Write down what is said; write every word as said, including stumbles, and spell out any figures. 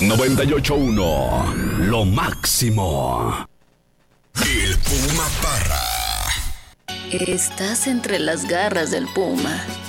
noventa y ocho punto uno, lo máximo. El Puma Parra. Estás entre las garras del puma.